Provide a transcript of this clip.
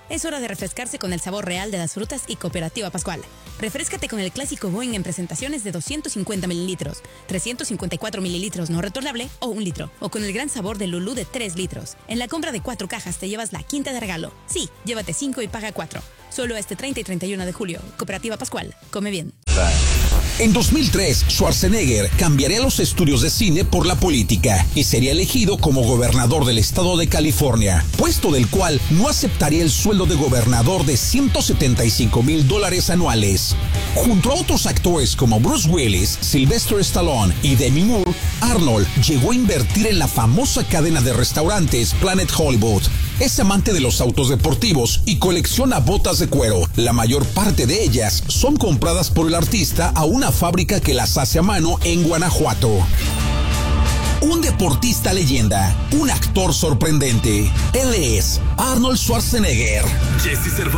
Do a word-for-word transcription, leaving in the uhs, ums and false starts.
Es hora de refrescarse con el sabor real de las frutas y Cooperativa Pascual. Refréscate con el clásico Boing en presentaciones de doscientos cincuenta mililitros, trescientos cincuenta y cuatro mililitros no retornable o un litro. O con el gran sabor de Lulú de tres litros. En la compra de cuatro cajas te llevas la quinta de regalo. Sí, llévate cinco y paga cuatro. Solo este treinta y treinta y uno de julio. Cooperativa Pascual. Come bien. En dos mil tres, Schwarzenegger cambiaría los estudios de cine por la política y sería elegido como gobernador del estado de California, puesto del cual no aceptaría el sueldo de gobernador de ciento setenta y cinco mil dólares anuales. Junto a otros actores como Bruce Willis, Sylvester Stallone y Demi Moore, Arnold llegó a invertir en la famosa cadena de restaurantes Planet Hollywood. Es amante de los autos deportivos y colecciona botas de cuero. La mayor parte de ellas son compradas por el artista a una fábrica que las hace a mano en Guanajuato. Un deportista leyenda, un actor sorprendente. Él es Arnold Schwarzenegger. Jesse Cervantes.